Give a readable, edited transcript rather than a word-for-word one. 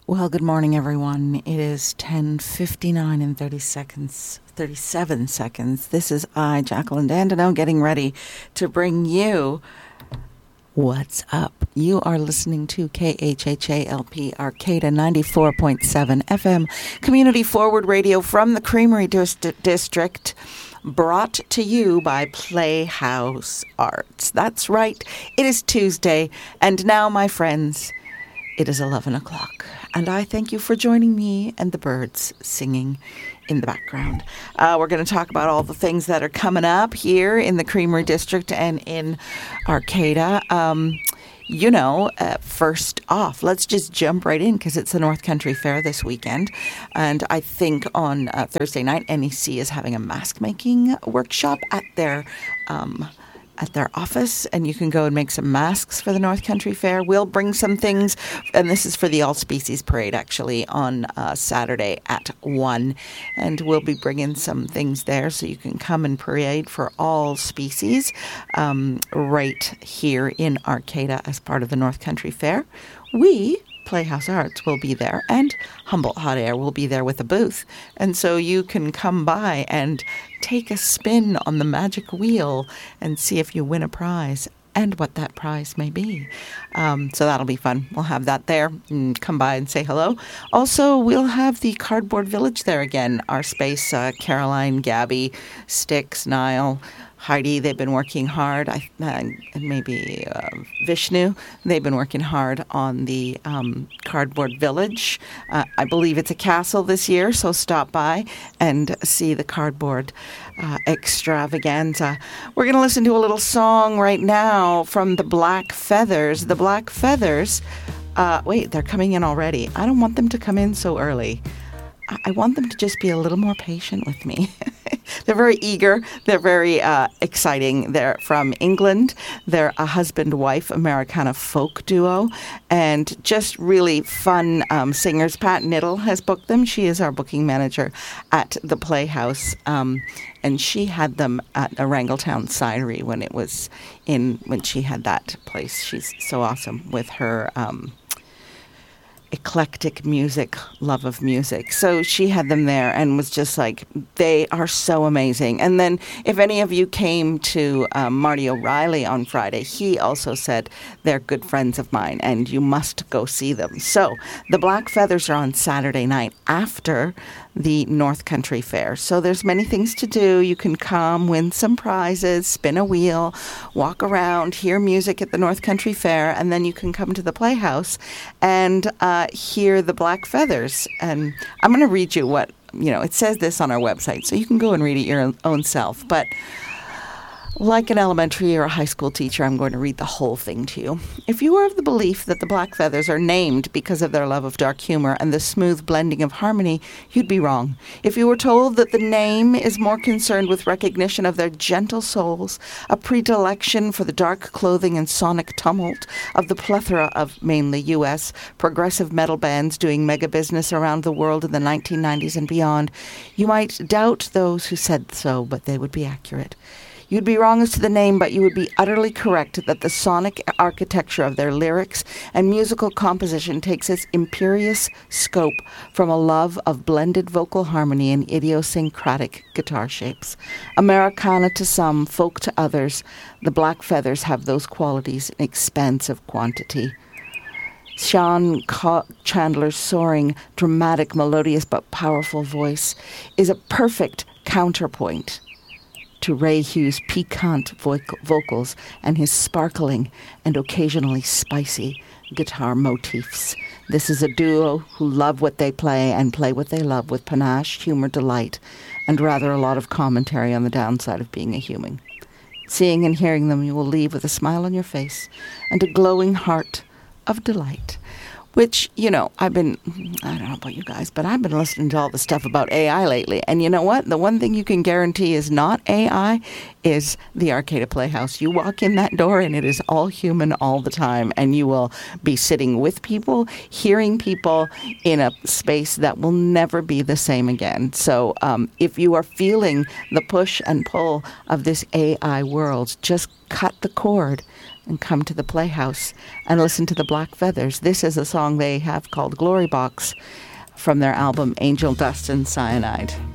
Well, good morning, everyone. It is 10:59 and 37 seconds. This is I, Jacqueline Dandino, getting ready to bring you What's Up. You are listening to KHHALP Arcata 94.7 FM, Community Forward Radio from the Creamery District, brought to you by Playhouse Arts. That's right, it is Tuesday, and now, my friends, it is 11 o'clock, and I thank you for joining me and the birds singing in the background. We're going to talk about all the things that are coming up here in the Creamery District and in Arcata. First off, let's just jump right in because it's the North Country Fair this weekend. And I think on Thursday night, NEC is having a mask making workshop at their office, and you can go and make some masks for the North Country Fair. We'll bring some things, and this is for the All Species Parade, actually, on Saturday at 1. And we'll be bringing some things there so you can come and parade for all species right here in Arcata as part of the North Country Fair. We, Playhouse Arts, will be there, and Humboldt Hot Air will be there with a booth. And so you can come by and take a spin on the magic wheel and see if you win a prize and what that prize may be. So that'll be fun. We'll have that there. Come by and say hello. Also, we'll have the Cardboard Village there again. Our space, Caroline, Gabby, Styx, Niall, Heidi, they've been working hard, and maybe Vishnu, they've been working hard on the Cardboard Village. I believe it's a castle this year, so stop by and see the Cardboard extravaganza. We're going to listen to a little song right now from the Black Feathers. The Black Feathers, wait, they're coming in already. I don't want them to come in so early. I want them to just be a little more patient with me. They're very eager. They're very exciting. They're from England. They're a husband-wife Americana folk duo and just really fun singers. Pat Niddle has booked them. She is our booking manager at the Playhouse, and she had them at Wrangletown Cidery when she had that place. She's so awesome with her eclectic music, love of music. So she had them there and was just like, they are so amazing. And then if any of you came to Marty O'Reilly on Friday, he also said they're good friends of mine and you must go see them. So the Black Feathers are on Saturday night after the North Country Fair. So there's many things to do. You can come, win some prizes, spin a wheel, walk around, hear music at the North Country Fair, and then you can come to the Playhouse and hear the Black Feathers. And I'm going to read you what, it says this on our website, so you can go and read it your own self. But like an elementary or a high school teacher, I'm going to read the whole thing to you. If you are of the belief that the Black Feathers are named because of their love of dark humor and the smooth blending of harmony, you'd be wrong. If you were told that the name is more concerned with recognition of their gentle souls, a predilection for the dark clothing and sonic tumult of the plethora of mainly U.S. progressive metal bands doing mega business around the world in the 1990s and beyond, you might doubt those who said so, but they would be accurate. You'd be wrong as to the name, but you would be utterly correct that the sonic architecture of their lyrics and musical composition takes its imperious scope from a love of blended vocal harmony and idiosyncratic guitar shapes. Americana to some, folk to others, the Black Feathers have those qualities in expansive quantity. Sean Chandler's soaring, dramatic, melodious but powerful voice is a perfect counterpoint to Ray Hughes' piquant vocals and his sparkling and occasionally spicy guitar motifs. This is a duo who love what they play and play what they love with panache, humor, delight, and rather a lot of commentary on the downside of being a human. Seeing and hearing them, you will leave with a smile on your face and a glowing heart of delight. Which, I don't know about you guys, but I've been listening to all the stuff about AI lately. And you know what? The one thing you can guarantee is not AI is the Arcata Playhouse. You walk in that door and it is all human all the time. And you will be sitting with people, hearing people in a space that will never be the same again. So if you are feeling the push and pull of this AI world, just cut the cord and come to the Playhouse and listen to the Black Feathers. This is a song song they have called Glory Box from their album Angel Dust and Cyanide.